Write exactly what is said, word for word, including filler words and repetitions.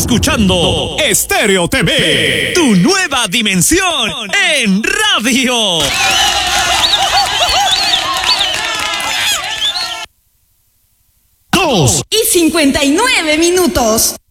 escuchando Estéreo T V, tu nueva dimensión en radio. Dos y cincuenta y nueve minutos.